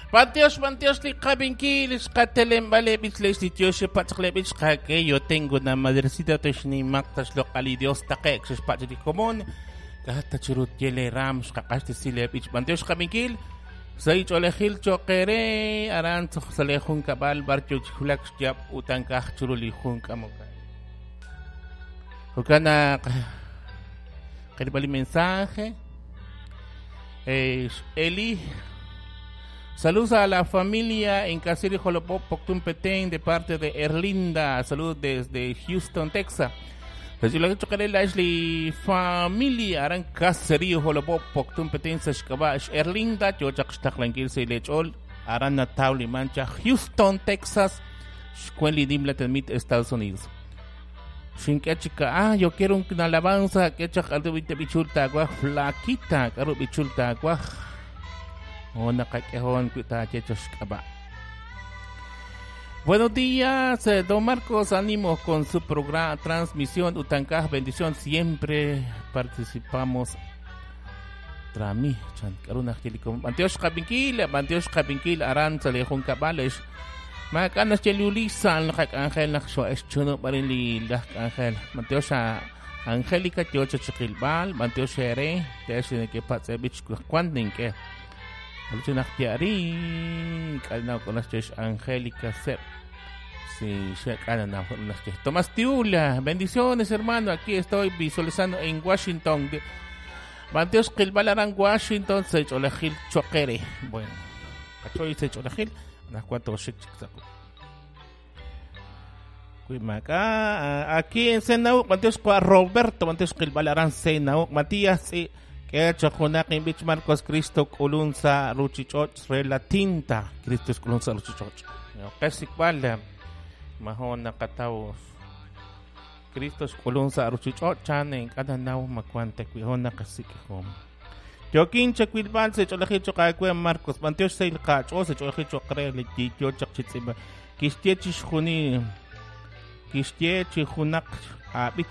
Panteos, li kabinkilis, katelem balebis, les litioche, patlebis, que yo tengo una madrecita, ni mactas localidios, taquex, espacio de común, gata churutiele rams, cacaste silebis, panteos kabinkil, Saich olehil chokere, aran salejun kabal, barcho chulax jab, utankah churulihun kamoka. Hukana, el mensaje. Eli. Saludos a la familia en Casiri Jolopop, Poctum Petén, de parte de Erlinda. Saludos desde Houston, Texas. Desde lo que chocaré la Ashley familia, aran Casiri Jolopop, Poctum Petén, Sashkabash, Erlinda, Chochak Staklanquil, Seilechol, aran Natauli Mancha, Houston, Texas, Shkueli Dimla Temit, Estados Unidos. Chica, yo quiero una alabanza que echa al bichulta agua flaquita, caro bichulta agua. Una caquejón que está hecho escapa. Buenos días, don Marcos, ánimo con su programa, transmisión, Utancaj, bendición, siempre participamos. Trami, Chancaruna Angelico, Manteos Capinkil, Aranza, Lejón Cabales. Makanas Chelulisa, Ángel, Naxo, Eschuno, Barili, Ángel, Mateos Angélica, Tiocha Chikilbal, Mateos Shere, Tessin, que Patsevich, Quandin, que Alucinactiari, Calnao con las Chesh Angélica, Ser. Sí, Shekanana, con las Chesh. Tomás Tiula, bendiciones, hermano, aquí estoy visualizando en Washington. Mateos Kilbalarán, Washington, Sech Olejil Chokere. Bueno, Cachoy Sech Olejil. Unas 4 chicas. Aquí en Senau, Mateos Roberto, Mateos Kilbalarán Senau, Matías y que hecho Jonakin Bich Marcos Cristo Colunza Ruchichoch, Relatinta, Cristo Colunza Ruchichoch. Casi cual, Mahona Cataos, Cristo Colunza Ruchichoch, Chan en cada nau Macuante, Cuijona casi que home. Joaquín Chaquilban se cholajicho cae Marcos, Panteos Sail Catch, o se cholajicho cree le yo chachitziba. Kistiechis Juni, Kistiechi Junak a Bich.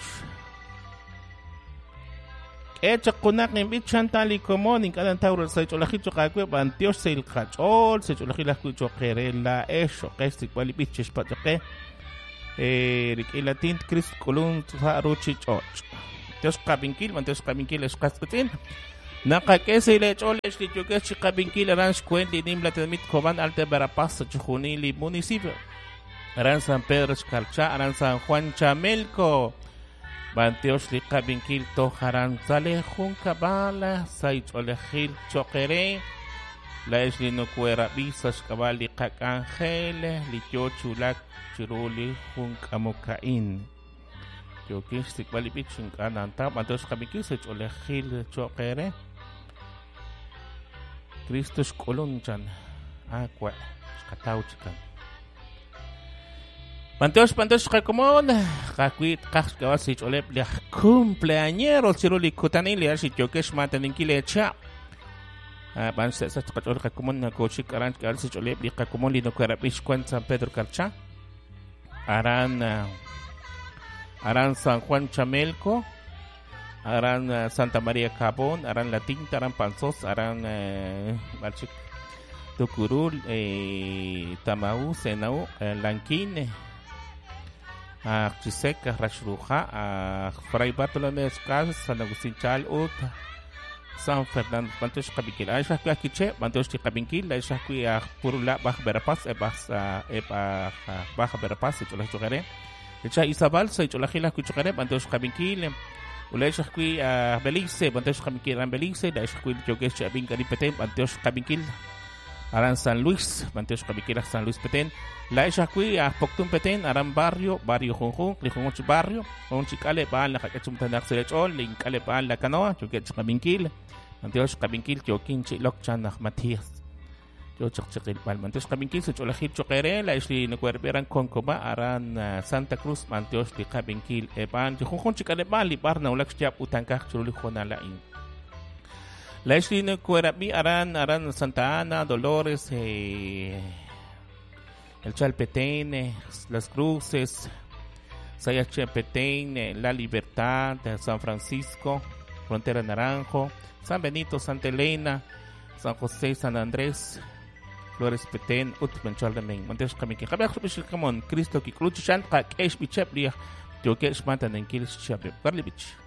Echa Kunak en Bich Chantali Comón, en cada tauro se cholajicho cae Panteos Sail Catch, o se cholajila cucho querela, eso, que este cual biches pataque. Riquilatin Chris Colun Ruchichoch. Teos Cabinkil es Caspetin. Nakakese le choles li yuke chikabinkil ranch cuenti nimla temit coban alte Verapaz chujunili municipio. Aran San Pedro Escarcha, Aran San Juan Chamelco. Banteos li kabinkil tojaran sale jun kabala, sai cholejil chokere. La esli no cuera visas kabali kak angele, li chulak chiruli jun kamukain. Yuke stikbali bichin kananta, banteos kabinkil se cholejil chokere. Kristus Colunchan, Aqua, Scatauchican. Panteos, Jacomón, Jacuit, Cascavasich, Oleplia, cumpleañero, Ciruli Cutanili, Architio, Keshmatan, Inquilecha. Panses, Jacomón, Cochic, Aran, Calcich, Oleplia, Jacomoli, no Carapish, San Pedro Carcha. Aran San Juan Chamelco. Aran Santa María Cabón, Aran La Tinta, Aran Panzos, Aran Marchic Tucurul, Tamaú, Senau, Lanquín, Chiseca, Rashruja, Fray Bartolomé Escas, San Agustín Chal, San Fernando, Pantos Cabiquil, Aisha Quiche, Pantos Cabiquil, Aisha Quia Purula, Baj Verapaz, Baja Verapaz, y Cholas Chocaré, Echa Isabal, Sai Cholajila Cuchocare, Pantos Cabiquil, Ulesh Qui Belize, Panteos Cabinkil, Belize, la Escuil Jogesh Abinkari Petén, Panteos Cabinkil, Aran San Luis, Panteos Cabinkil, San Luis Petén, la Escuil Poctum Petén, Aran Barrio Junjun, Clijonch Barrio, Onchicale, Ban, la Hakachum Tanak Serechol, Linkale Ban, la Canoa, Jogesh Cabinkil, Panteos Cabinkil, Joaquín Chilokchan, Matías. Yo chakchakil palman. Entonces kabinkil sa cholahit chokere la isli nagwerberan konkoba aran Santa Cruz manteos di kabinkil eban. Yo kung chikale bali par na ulak siya utangkak chuli khona lain. La isli nagwerabi aran Santa Ana, Dolores, el Chalpetén, Las Cruces, Sayachapetén, La Libertad, San Francisco, Frontera Naranjo, San Benito, Santa Elena, San José, San Andrés, Flores Peten ut menchal dameng mantes kami ki kami aksu kamon Kristo ki kluchan ka kesh bichep dia joke smata nengkil siap Karlibich